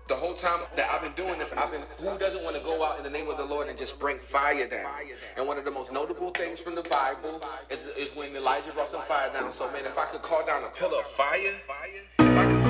The whole time that I've been doing this, who doesn't want to go out in the name of the Lord and just bring fire down? And one of the most notable things from the Bible is when Elijah brought some fire down. So man, if I could call down a pillar of fire,